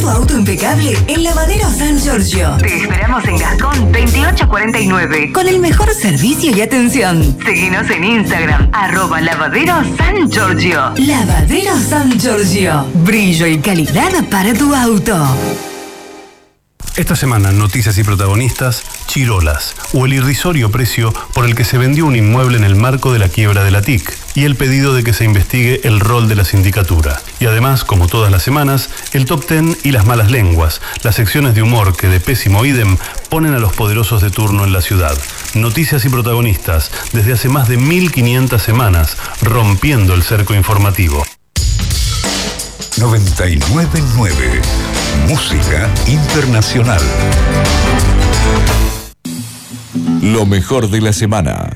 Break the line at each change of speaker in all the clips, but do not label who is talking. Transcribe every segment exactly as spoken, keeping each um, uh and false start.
auto impecable en Lavaderos San Giorgio. Te esperamos en Gascón veintiocho cuarenta y nueve con el mejor servicio y atención. Seguinos en Instagram, arroba Lavaderos San Giorgio. Lavaderos San Giorgio. Brillo y calidad para tu auto.
Esta semana, noticias y protagonistas, Chirolas, o el irrisorio precio por el que se vendió un inmueble en el marco de la quiebra de la T I C, y el pedido de que se investigue el rol de la sindicatura. Y además, como todas las semanas, el top ten y las malas lenguas, las secciones de humor que de pésimo idem ponen a los poderosos de turno en la ciudad. Noticias y protagonistas, desde hace más de mil quinientas semanas, rompiendo el cerco informativo.
noventa y nueve punto nueve Música Internacional. Lo mejor de la semana.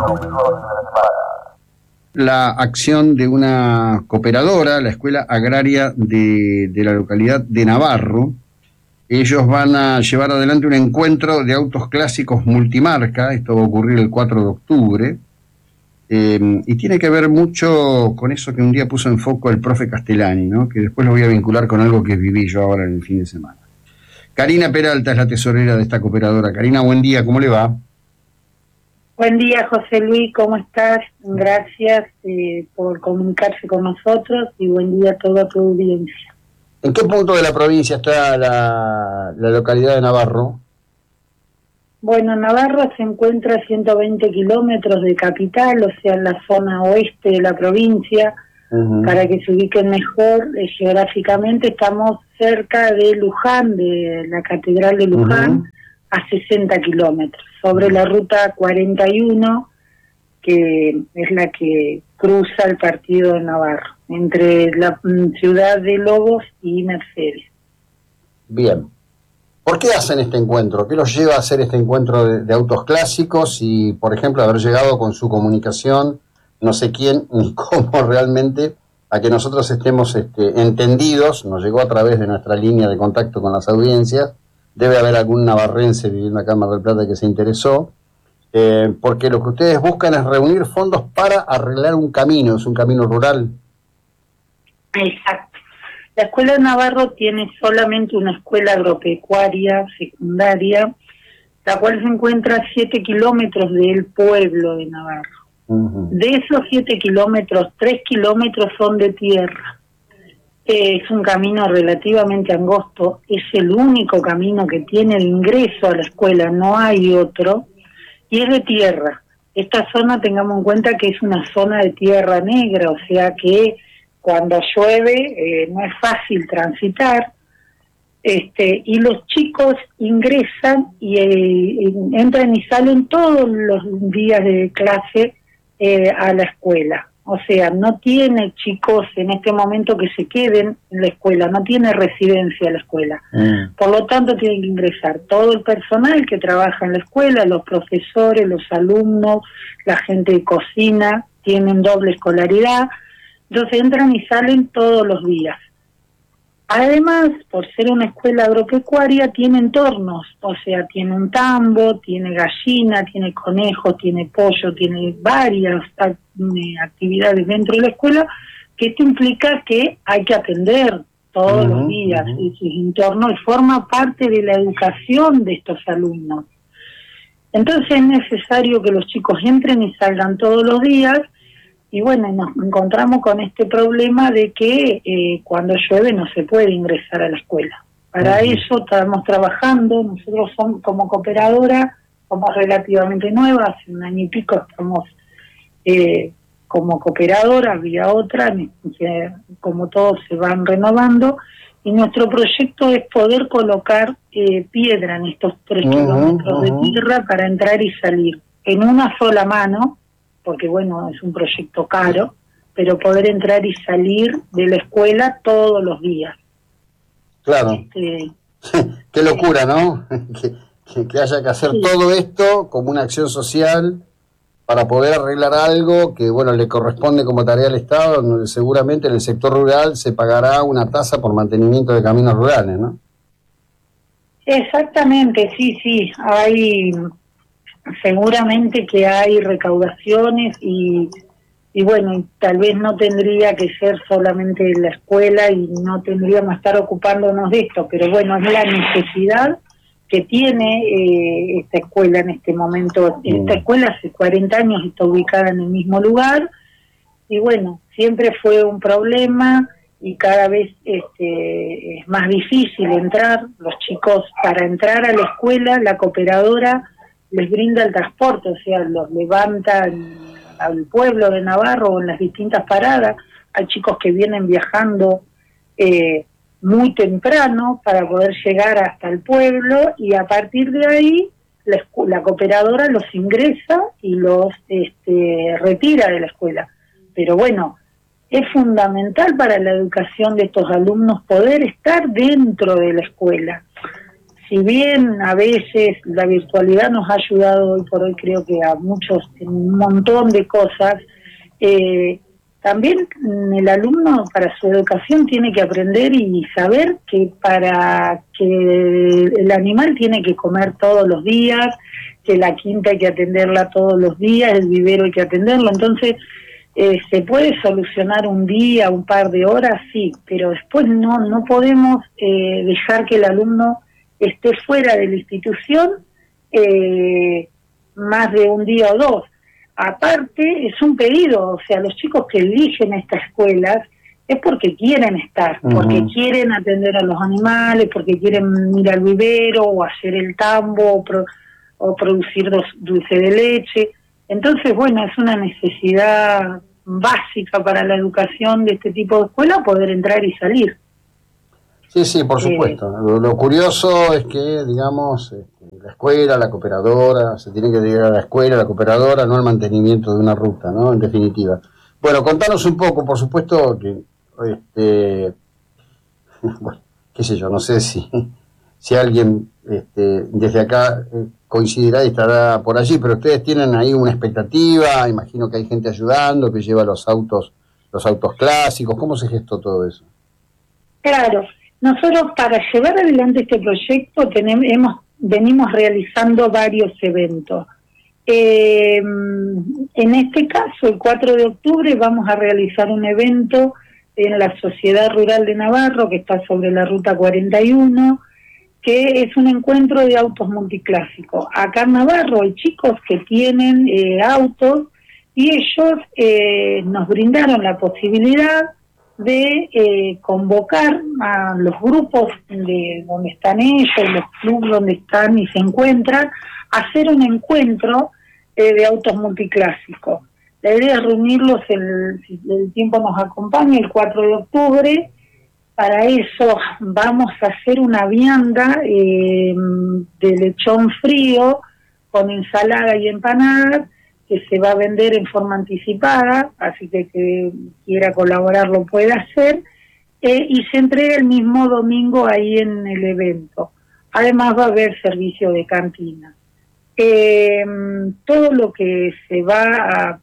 La acción de una cooperadora, la Escuela Agraria de, de la localidad de Navarro. Ellos van a llevar adelante un encuentro de autos clásicos multimarca. Esto va a ocurrir el cuatro de octubre. Eh, y tiene que ver mucho con eso que un día puso en foco el profe Castellani, ¿no? Que después lo voy a vincular con algo que viví yo ahora en el fin de semana. Karina Peralta es la tesorera de esta cooperadora. Karina, buen día, ¿cómo le va?
Buen día, José Luis, ¿cómo estás? Gracias eh, por comunicarse con nosotros y buen día a toda tu audiencia.
¿En qué punto de la provincia está la, la localidad de Navarro?
Bueno, Navarro se encuentra a ciento veinte kilómetros de capital, o sea, en la zona oeste de la provincia. Uh-huh. Para que se ubiquen mejor eh, geográficamente, estamos cerca de Luján, de la Catedral de Luján, uh-huh. a sesenta kilómetros, sobre la ruta cuarenta y uno, que es la que cruza el partido de Navarro, entre la mm, ciudad de Lobos y Mercedes.
Bien. ¿Por qué hacen este encuentro? ¿Qué los lleva a hacer este encuentro de, de autos clásicos y, por ejemplo, haber llegado con su comunicación, no sé quién ni cómo realmente, a que nosotros estemos este, entendidos? Nos llegó a través de nuestra línea de contacto con las audiencias. Debe haber algún navarrense viviendo acá en Mar del Plata que se interesó, eh, porque lo que ustedes buscan es reunir fondos para arreglar un camino, es un camino rural.
Exacto. La Escuela de Navarro tiene solamente una escuela agropecuaria secundaria, la cual se encuentra a siete kilómetros del pueblo de Navarro. Uh-huh. De esos siete kilómetros, tres kilómetros son de tierra. Eh, es un camino relativamente angosto, es el único camino que tiene de ingreso a la escuela, no hay otro, y es de tierra. Esta zona, tengamos en cuenta que es una zona de tierra negra, o sea que cuando llueve eh, no es fácil transitar, este, y los chicos ingresan y eh, entran y salen todos los días de clase eh, a la escuela. O sea, no tiene chicos en este momento que se queden en la escuela, no tiene residencia la escuela. Mm. Por lo tanto, tienen que ingresar todo el personal que trabaja en la escuela, los profesores, los alumnos, la gente de cocina, tienen doble escolaridad. Entonces entran y salen todos los días. Además, por ser una escuela agropecuaria, tiene entornos, o sea, tiene un tambo, tiene gallina, tiene conejo, tiene pollo, tiene varias actividades dentro de la escuela, que esto implica que hay que atender todos uh-huh, los días uh-huh. ese entorno y forma parte de la educación de estos alumnos. Entonces es necesario que los chicos entren y salgan todos los días. Y bueno, nos encontramos con este problema de que eh, cuando llueve no se puede ingresar a la escuela. Para uh-huh. eso estamos trabajando, nosotros somos como cooperadora, somos relativamente nuevas, hace un año y pico estamos eh, como cooperadora, había otra, que, como todos se van renovando, y nuestro proyecto es poder colocar eh, piedra en estos tres uh-huh, kilómetros uh-huh. de tierra para entrar y salir en una sola mano, porque bueno, es un proyecto caro, pero poder entrar y salir de la escuela todos los días.
Claro. Este, Qué locura, ¿no? que, que, que haya que hacer sí. todo esto como una acción social para poder arreglar algo que, bueno, le corresponde como tarea al Estado, donde seguramente en el sector rural se pagará una tasa por mantenimiento de caminos rurales, ¿no?
Exactamente, sí, sí, hay... seguramente que hay recaudaciones y y bueno, y tal vez no tendría que ser solamente la escuela y no tendríamos que estar ocupándonos de esto, pero bueno, es la necesidad que tiene eh, esta escuela en este momento. Esta escuela hace cuarenta años está ubicada en el mismo lugar, y bueno, siempre fue un problema, y cada vez este, es más difícil entrar. Los chicos, para entrar a la escuela, la cooperadora les brinda el transporte, o sea, los levantan al pueblo de Navarro en las distintas paradas. Hay chicos que vienen viajando eh, muy temprano para poder llegar hasta el pueblo, y a partir de ahí la, la cooperadora los ingresa y los este, retira de la escuela. Pero bueno, es fundamental para la educación de estos alumnos poder estar dentro de la escuela. Si bien a veces la virtualidad nos ha ayudado hoy por hoy, creo que a muchos en un montón de cosas, eh, también el alumno para su educación tiene que aprender y saber que para que el animal tiene que comer todos los días, que la quinta hay que atenderla todos los días, el vivero hay que atenderlo. Entonces, eh, se puede solucionar un día, un par de horas, sí, pero después no, no podemos eh, dejar que el alumno esté fuera de la institución eh, más de un día o dos. Aparte, es un pedido, o sea, los chicos que eligen estas escuelas es porque quieren estar, uh-huh. porque quieren atender a los animales, porque quieren ir al vivero o hacer el tambo o, pro, o producir dos, dulce de leche. Entonces, bueno, es una necesidad básica para la educación de este tipo de escuela poder entrar y salir.
Sí, sí, por supuesto. Eh, lo, lo curioso es que, digamos, este, la escuela, la cooperadora, se tiene que dedicar a la escuela, la cooperadora, no al mantenimiento de una ruta, ¿no? En definitiva. Bueno, contanos un poco, por supuesto, que, este, bueno, qué sé yo, no sé si, si alguien este, desde acá eh, coincidirá y estará por allí, pero ustedes tienen ahí una expectativa, imagino que hay gente ayudando, que lleva los autos, los autos clásicos. ¿Cómo se gestó todo eso?
Claro. Nosotros, para llevar adelante este proyecto, tenemos, hemos, venimos realizando varios eventos. Eh, en este caso, el cuatro de octubre, vamos a realizar un evento en la Sociedad Rural de Navarro, que está sobre la Ruta cuarenta y uno, que es un encuentro de autos multiclásicos. Acá en Navarro hay chicos que tienen eh, autos, y ellos eh, nos brindaron la posibilidad de eh, convocar a los grupos de donde están ellos, los clubes donde están y se encuentran, a hacer un encuentro eh, de autos multiclásicos. La idea es reunirlos, el, si el tiempo nos acompaña, el cuatro de octubre. Para eso vamos a hacer una vianda eh, de lechón frío con ensalada y empanadas, que se va a vender en forma anticipada, así que que quiera colaborar lo puede hacer, eh, y se entrega el mismo domingo ahí en el evento. Además va a haber servicio de cantina. Eh, todo lo que se va a,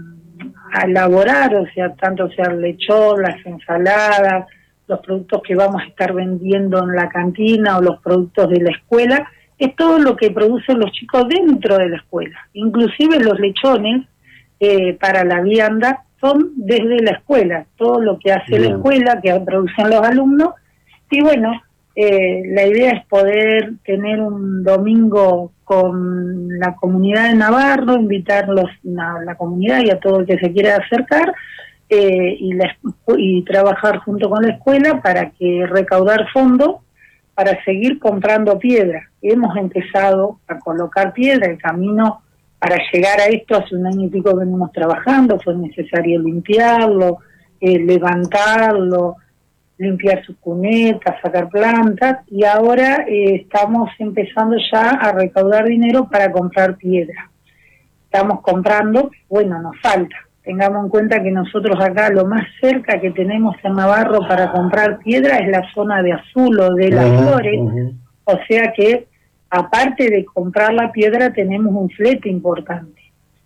a elaborar, o sea, tanto sea el lechón, las ensaladas, los productos que vamos a estar vendiendo en la cantina o los productos de la escuela, es todo lo que producen los chicos dentro de la escuela. Inclusive los lechones eh, para la vianda son desde la escuela, todo lo que hace Bien. la escuela, que producen los alumnos. Y bueno, eh, la idea es poder tener un domingo con la comunidad de Navarro, invitarlos a la comunidad y a todo el que se quiera acercar, eh, y, la, y trabajar junto con la escuela para que recaudar fondos para seguir comprando piedra. Hemos empezado a colocar piedra. El camino para llegar a esto, hace un año y pico venimos trabajando, fue necesario limpiarlo, eh, levantarlo, limpiar sus cunetas, sacar plantas, y ahora eh, estamos empezando ya a recaudar dinero para comprar piedra. Estamos comprando, bueno, nos falta. Tengamos en cuenta que nosotros acá lo más cerca que tenemos en Navarro para comprar piedra es la zona de Azul o de Las Flores, uh-huh. O sea que aparte de comprar la piedra tenemos un flete importante.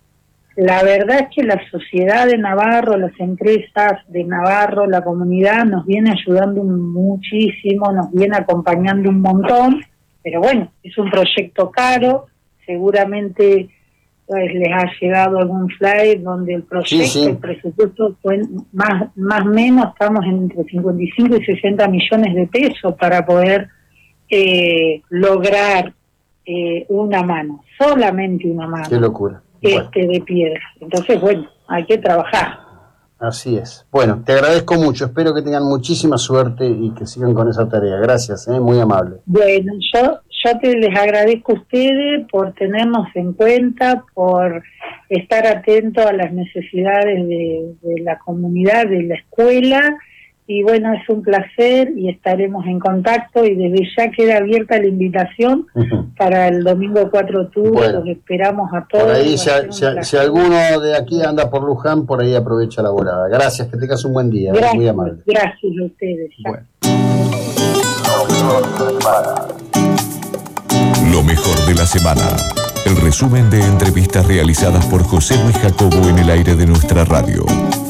La verdad es que la sociedad de Navarro, las empresas de Navarro, la comunidad nos viene ayudando muchísimo, nos viene acompañando un montón, pero bueno, es un proyecto caro, seguramente pues, les ha llegado algún flyer donde el proyecto,
Sí, sí.
el presupuesto, fue más más o menos estamos entre cincuenta y cinco y sesenta millones de pesos para poder eh, lograr eh, una mano, solamente una mano.
Qué locura.
Este
Bueno,
de piedra. Entonces, bueno, hay que trabajar.
así es. Bueno, te agradezco mucho. Espero que tengan muchísima suerte y que sigan con esa tarea. Gracias, ¿eh? Muy amable.
Bueno, yo, yo te les agradezco a ustedes por tenernos en cuenta, por estar atentos a las necesidades de, de la comunidad, de la escuela. Y bueno, es un placer y estaremos en contacto y desde ya queda abierta la invitación
Ujú.
para el domingo cuatro de octubre.
Bueno.
Los esperamos a todos.
Por ahí,
Va a
si,
ser un
si-
placer.
si alguno de aquí anda por Luján, por ahí aprovecha la volada. Gracias, que tengas un buen día. ¿eh? Muy
Gracias,
amable.
gracias a ustedes.
Bueno.
Lo mejor de la semana. El resumen de entrevistas realizadas por José Luis Jacobo en el aire de nuestra radio.